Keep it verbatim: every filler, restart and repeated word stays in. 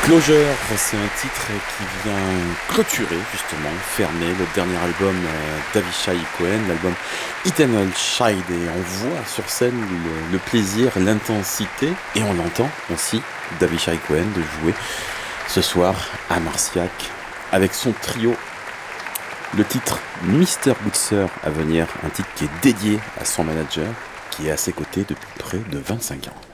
Closure, c'est un titre qui vient clôturer, justement, fermer le dernier album euh, d'Avishai Cohen, l'album Eternal Child, et on voit sur scène le, le plaisir, l'intensité, et on l'entend aussi d'Avishai Cohen de jouer ce soir à Marciac avec son trio. Le titre mister Bootser à venir, un titre qui est dédié à son manager, qui est à ses côtés depuis près de vingt-cinq ans.